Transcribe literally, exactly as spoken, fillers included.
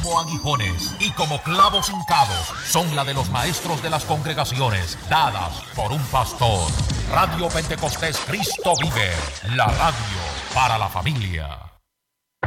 como aguijones y como clavos hincados son la de los maestros de las congregaciones, dadas por un pastor. Radio Pentecostés Cristo vive, la radio para la familia.